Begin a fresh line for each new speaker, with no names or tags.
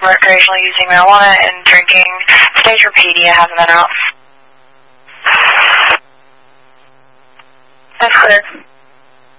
recreationally using marijuana and drinking. Stage repeating hasn't been out. That's clear.